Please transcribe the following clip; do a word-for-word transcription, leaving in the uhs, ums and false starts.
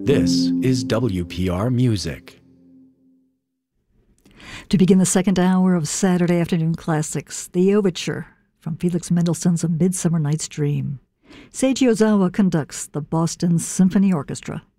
This is W P R Music. To begin the second hour of Saturday Afternoon Classics, the Overture from Felix Mendelssohn's A Midsummer Night's Dream. Seiji Ozawa conducts the Boston Symphony Orchestra.